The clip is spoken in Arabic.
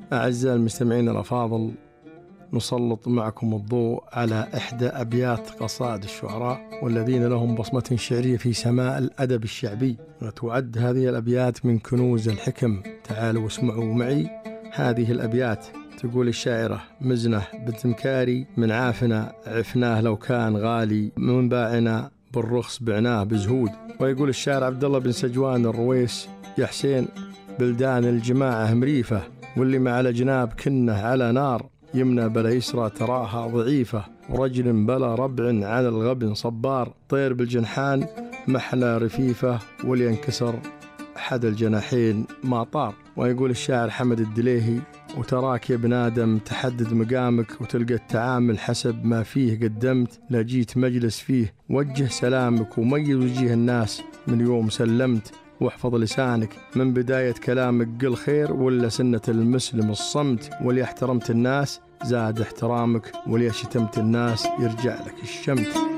أعزائي المستمعين الأفاضل، نسلط معكم الضوء على إحدى أبيات قصائد الشعراء والذين لهم بصمة شعرية في سماء الأدب الشعبي، وتعد هذه الأبيات من كنوز الحكم. تعالوا واسمعوا معي هذه الأبيات. تقول الشاعرة مزنة بنت مكاري: من عافنا عفناه لو كان غالي، من باعنا بالرخص بعناه بزهود. ويقول الشاعر عبد الله بن سجوان الرويس: يا حسين بلدان الجماعة مريفة، واللي مع الأجناب كنه على نار، يمنى بلا يسرى تراها ضعيفة، ورجل بلا ربع عن الغبن صبار، طير بالجنحان محلى رفيفة، ولينكسر أحد الجناحين ما طار. ويقول الشاعر حمد الدليهي: وتراك يا ابن آدم تحدد مقامك، وتلقى التعامل حسب ما فيه قدمت، لا جيت مجلس فيه وجه سلامك، وميز وجيه الناس من يوم سلمت، واحفظ لسانك من بداية كلامك، قل خير ولا سنة المسلم الصمت، ولي احترمت الناس زاد احترامك، ولي شتمت الناس يرجع لك الشمت.